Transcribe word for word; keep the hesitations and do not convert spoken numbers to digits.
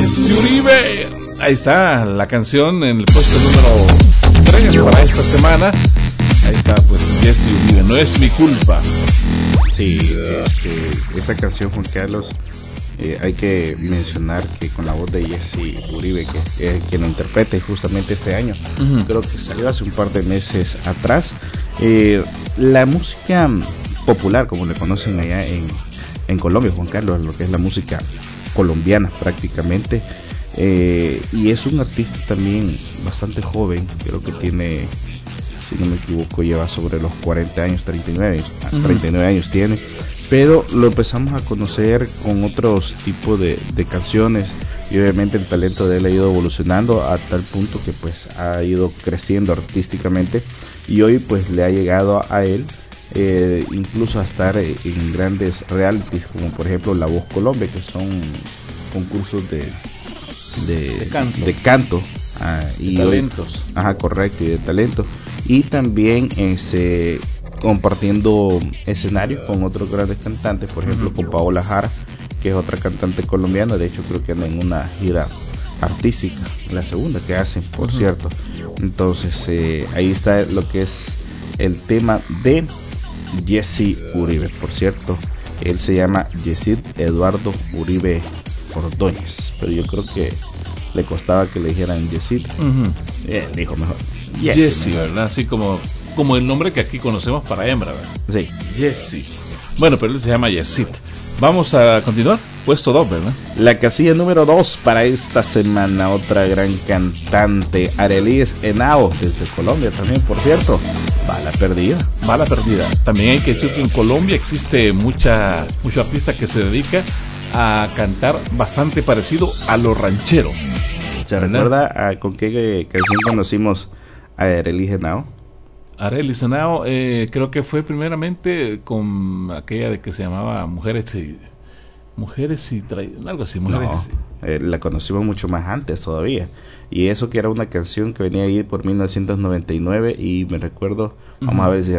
Jesse Uribe. Ahí está la canción en el puesto número tres para esta semana. Ahí está, pues, Jesse Uribe, no es mi culpa. Sí, este, esa canción, Juan Carlos, eh, hay que mencionar que con la voz de Jesse Uribe, que es quien lo interpreta, y justamente este año, uh-huh. creo que salió hace un par de meses atrás, eh, la música popular, como le conocen allá en, en Colombia, Juan Carlos, lo que es la música colombiana prácticamente, eh, y es un artista también bastante joven, creo que tiene, si no me equivoco, lleva sobre los cuarenta años, treinta y nueve años, uh-huh. treinta y nueve años tiene, pero lo empezamos a conocer con otros tipos de, de canciones, y obviamente el talento de él ha ido evolucionando a tal punto que pues ha ido creciendo artísticamente, y hoy pues le ha llegado a él eh, incluso a estar en grandes realities como por ejemplo La Voz Colombia, que son concursos de de, de canto, de canto ah, y de talentos. Hoy, ajá, correcto, y de talento, y también ese compartiendo escenario con otros grandes cantantes, por ejemplo, uh-huh. con Paola Jara, que es otra cantante colombiana. De hecho creo que anda en una gira artística, la segunda que hacen, por uh-huh. cierto. Entonces eh, ahí está lo que es el tema de Jesse Uribe. Por cierto, él se llama Yesid Eduardo Uribe Ordóñez, pero yo creo que le costaba que le dijeran Yesid. Uh-huh. eh, dijo mejor Jesse, Jesse, ¿verdad? Así como como el nombre que aquí conocemos para hembra, ¿verdad? Sí, Jesse. Bueno, pero él se llama Yesid. Vamos a continuar. Puesto dos, ¿verdad? La casilla número dos para esta semana, otra gran cantante, Arelis Henao, desde Colombia también, por cierto. Bala perdida. Bala perdida. También hay que decir que en Colombia existe mucha mucho artista que se dedica a cantar bastante parecido a lo ranchero. ¿Se recuerda a, con qué canción conocimos a Arelis Henao? Arelis Henao, eh, creo que fue primeramente con aquella de que se llamaba Mujeres y Mujeres y tra... algo así, Mujeres. No, eh, la conocimos mucho más antes todavía. Y eso que era una canción que venía ahí por mil novecientos noventa y nueve, y me recuerdo, uh-huh. vamos a ver si